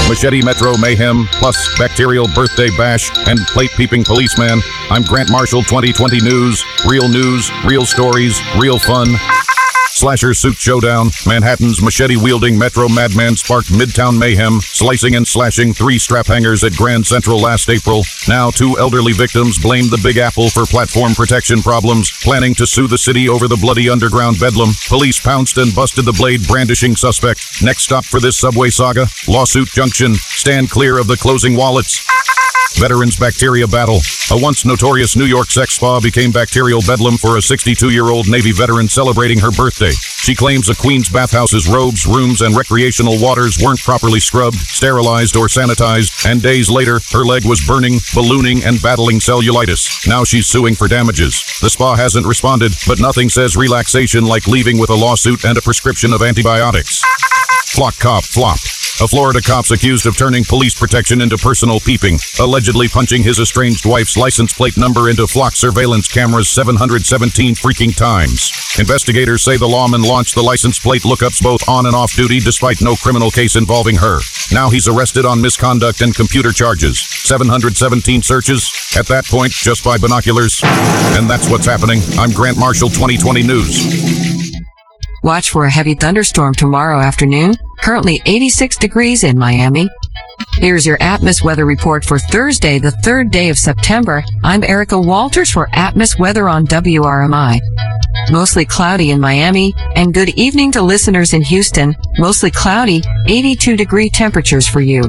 Machete Metro Mayhem, plus Bacterial Birthday Bash, and Plate Peeping Policeman. I'm Grant Marshall, 2020 News, real stories, real fun. Slasher Suit Showdown, Manhattan's machete-wielding Metro Madman sparked Midtown mayhem, slicing and slashing 3 strap hangers at Grand Central last April. Now 2 elderly victims blamed the Big Apple for platform protection problems, planning to sue the city over the bloody underground bedlam. Police pounced and busted the blade-brandishing suspect. Next stop for this subway saga, Lawsuit Junction. Stand clear of the closing wallets. Veterans Bacteria Battle. A once notorious New York sex spa became bacterial bedlam for a 62-year-old Navy veteran celebrating her birthday. She claims a Queen's bathhouse's robes, rooms, and recreational waters weren't properly scrubbed, sterilized, or sanitized, and days later, her leg was burning, ballooning, and battling cellulitis. Now she's suing for damages. The spa hasn't responded, but nothing says relaxation like leaving with a lawsuit and a prescription of antibiotics. Flock Cop Flop. A Florida cop's accused of turning police protection into personal peeping, allegedly punching his estranged wife's license plate number into flock surveillance cameras 717 freaking times. Investigators say the lawman launched the license plate lookups both on and off duty despite no criminal case involving her. Now he's arrested on misconduct and computer charges. 717 searches, at that point, just by binoculars. And that's what's happening. I'm Grant Marshall, 2020 News. Watch for a heavy thunderstorm tomorrow afternoon. Currently 86 degrees in Miami. Here's your Atmos weather report for Thursday, the 3rd day of September. I'm Erica Walters for Atmos weather on WRMI. Mostly cloudy in Miami, and good evening to listeners in Houston. Mostly cloudy, 82-degree temperatures for you.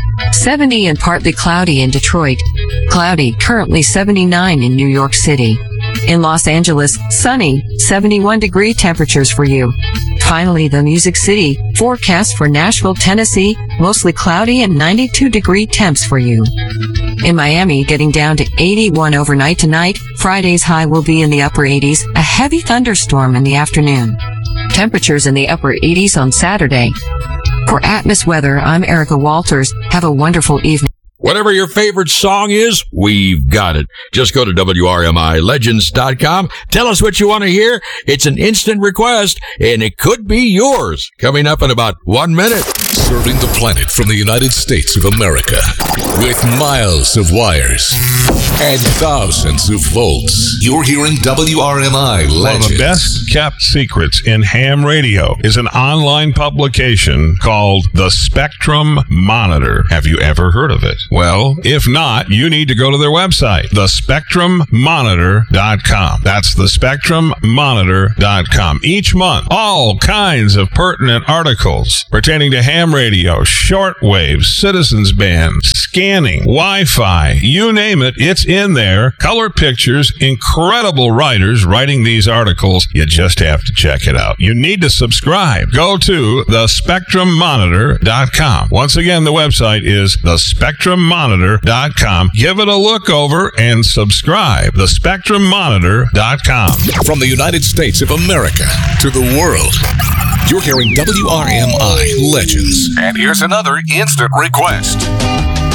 70 and partly cloudy in Detroit. Cloudy, currently 79 in New York City. In Los Angeles, sunny, 71-degree temperatures for you. Finally, the Music City, forecast for Nashville, Tennessee, mostly cloudy and 92-degree temps for you. In Miami, getting down to 81 overnight tonight. Friday's high will be in the upper 80s, a heavy thunderstorm in the afternoon. Temperatures in the upper 80s on Saturday. For Atmos weather, I'm Erica Walters. Have a wonderful evening. Whatever your favorite song is, we've got it. Just go to WRMILegends.com. Tell us what you want to hear. It's an instant request, and it could be yours. Coming up in about 1 minute. Serving the planet from the United States of America with miles of wires and thousands of volts. You're hearing WRMI Legends. One of the best kept secrets in ham radio is an online publication called The Spectrum Monitor. Have you ever heard of it? Well, if not, you need to go to their website, thespectrummonitor.com. That's thespectrummonitor.com. Each month, all kinds of pertinent articles pertaining to ham radio, shortwave, citizens band, scanning, Wi-Fi, you name it, it's in there. Color pictures, incredible writers writing these articles. You just have to check it out. You need to subscribe. Go to thespectrummonitor.com. Once again, the website is thespectrummonitor.com. Give it a look over and subscribe. thespectrummonitor.com. From the United States of America to the world, you're hearing WRMI Legends. And here's another instant request.